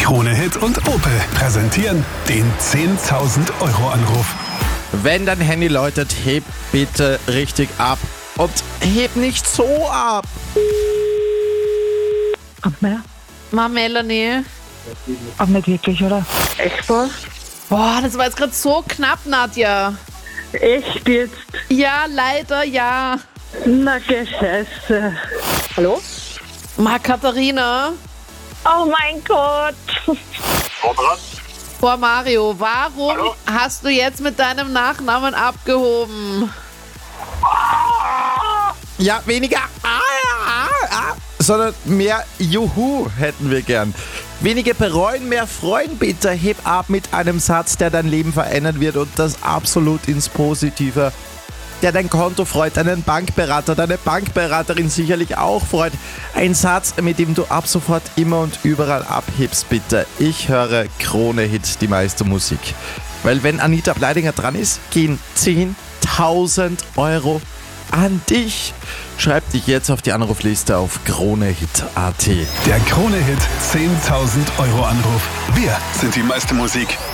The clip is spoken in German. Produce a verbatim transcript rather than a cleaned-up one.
Krone Hit und Opel präsentieren den zehntausend Euro Anruf. Wenn dein Handy läutet, heb bitte richtig ab. Und heb nicht so ab. Kommt mehr? Ma, Melanie. Aber nicht wirklich, oder? Echt was? Boah, das war jetzt gerade so knapp, Nadja. Echt jetzt? Ja, leider, ja. Na, Gescheiße. Hallo? Ma, Katharina. Oh mein Gott. Boah, Mario, warum Hallo? hast du jetzt mit deinem Nachnamen abgehoben? Ja, weniger ah, ah, ah, sondern mehr Juhu hätten wir gern. Weniger bereuen, mehr freuen, bitte. Heb ab mit einem Satz, der dein Leben verändern wird und das absolut ins Positive. Der dein Konto freut, deinen Bankberater, deine Bankberaterin sicherlich auch freut. Ein Satz, mit dem du ab sofort immer und überall abhebst, bitte. Ich höre Krone Hit, die meiste Musik. Weil wenn Anita Bleidinger dran ist, gehen zehntausend Euro an dich. Schreib dich jetzt auf die Anrufliste auf kronehit punkt at. Der Krone Hit zehntausend Euro Anruf. Wir sind die meiste Musik.